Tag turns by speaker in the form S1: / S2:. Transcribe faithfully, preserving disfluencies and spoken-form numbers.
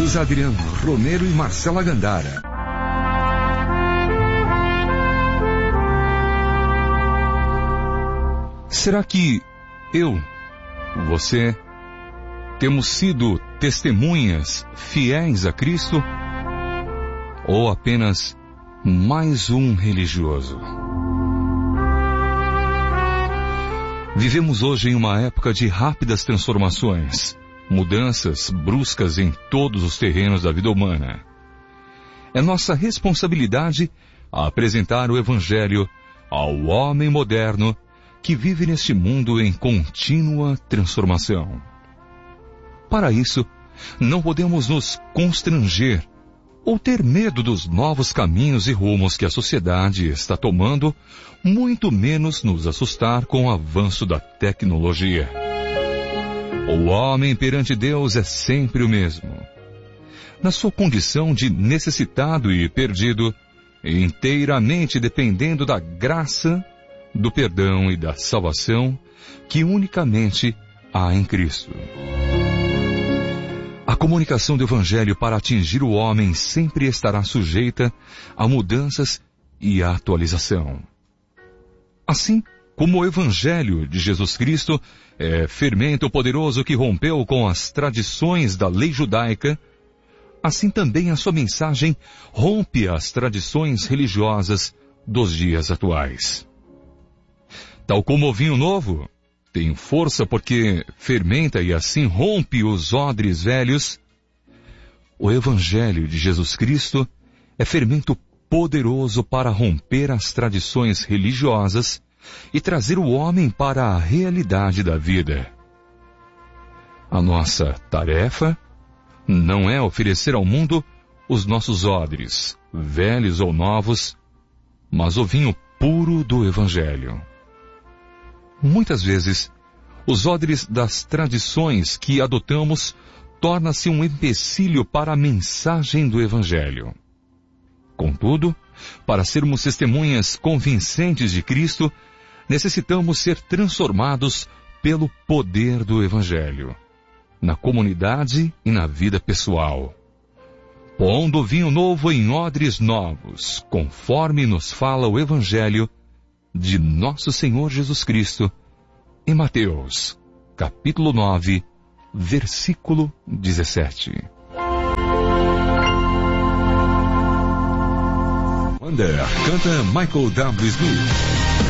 S1: Jesus Adriano, Romero e Marcela Gandara. Será que eu, você, temos sido testemunhas fiéis a Cristo? Ou apenas mais um religioso? Vivemos hoje em uma época de rápidas transformações, mudanças bruscas em todos os terrenos da vida humana. É nossa responsabilidade apresentar o Evangelho ao homem moderno que vive neste mundo em contínua transformação. Para isso, não podemos nos constranger ou ter medo dos novos caminhos e rumos que a sociedade está tomando, muito menos nos assustar com o avanço da tecnologia. O homem perante Deus é sempre o mesmo. Na sua condição de necessitado e perdido, inteiramente dependendo da graça, do perdão e da salvação que unicamente há em Cristo. A comunicação do Evangelho para atingir o homem sempre estará sujeita a mudanças e a atualização. Assim como o Evangelho de Jesus Cristo é fermento poderoso que rompeu com as tradições da lei judaica, assim também a sua mensagem rompe as tradições religiosas dos dias atuais. Tal como o vinho novo tem força porque fermenta e assim rompe os odres velhos, o Evangelho de Jesus Cristo é fermento poderoso para romper as tradições religiosas e trazer o homem para a realidade da vida. A nossa tarefa não é oferecer ao mundo os nossos odres, velhos ou novos, mas o vinho puro do Evangelho. Muitas vezes, os odres das tradições que adotamos torna-se um empecilho para a mensagem do Evangelho. Contudo, para sermos testemunhas convincentes de Cristo, necessitamos ser transformados pelo poder do Evangelho, na comunidade e na vida pessoal, pondo vinho novo em odres novos, conforme nos fala o Evangelho de nosso Senhor Jesus Cristo, em Mateus, capítulo nove, versículo dezessete. Wonder canta Michael W. Smith.